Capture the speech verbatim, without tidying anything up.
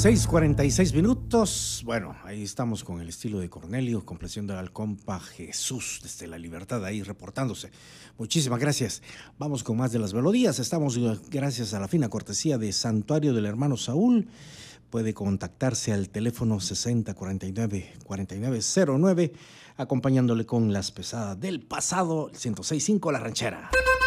seis cuarenta y seis minutos. Bueno, ahí estamos con el estilo de Cornelio, complaciendo al compa Jesús desde La Libertad, ahí reportándose. Muchísimas gracias. Vamos con más de las melodías. Estamos gracias a la fina cortesía de Santuario del Hermano Saúl. Puede contactarse al teléfono sesenta cuarenta y nueve cuarenta y nueve cero nueve, acompañándole con las pesadas del pasado, ciento seis punto cinco La Ranchera.